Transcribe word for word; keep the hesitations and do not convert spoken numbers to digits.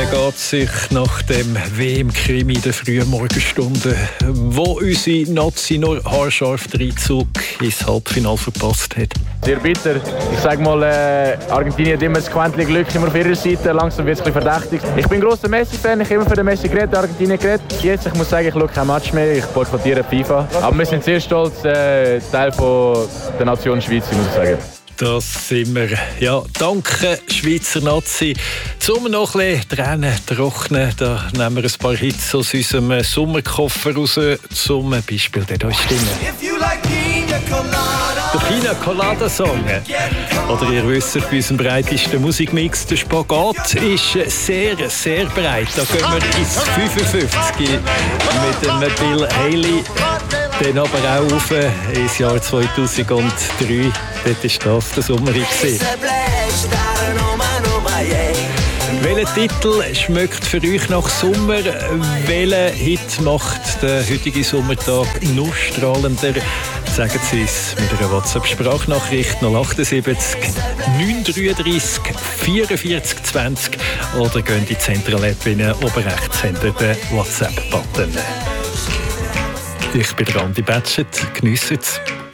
Wie geht es sich nach dem W M-Krimi in den frühen Morgenstunden, wo unsere Nazi nur haarscharf den Einzug ins Halbfinale verpasst hat? Sehr bitter. Ich sage mal, äh, Argentinien hat immer das Quäntchen Glück immer auf ihrer Seite. Langsam wird es ein bisschen verdächtig. Ich bin ein grosser Messi-Fan. Ich habe immer für den Messi geredet, Argentinien geredet. Jetzt, ich muss sagen, ich schaue kein Match mehr. Ich boykottiere FIFA. Aber wir sind sehr stolz, äh, Teil von der Nation Schweiz, muss ich sagen. Das sind wir. Ja, danke, Schweizer Nazi. Zum noch ein bisschen Tränen trocknen, da nehmen wir ein paar Hits aus unserem Sommerkoffer raus. Zum Beispiel den hier Stimme. Der Pina Colada Song. Oder ihr wisst, bei unserem breitesten Musikmix, der Spagat ist sehr, sehr breit. Da gehen wir ins fünfundfünfzig mit dem Bill Haley. Dann aber auch auf ins Jahr zweitausenddrei. Dort war das der Sommer. Welcher Titel schmeckt für euch nach Sommer? Welcher Hit macht den heutigen Sommertag noch strahlender? Sagen Sie es mit einer WhatsApp-Sprachnachricht null achtundsiebzig neun dreiunddreißig vierundvierzig zwanzig oder gehen in die Zentral-App in oben rechts hinter den WhatsApp-Button. Ich bin Andi Batschet. Geniessen Sie es.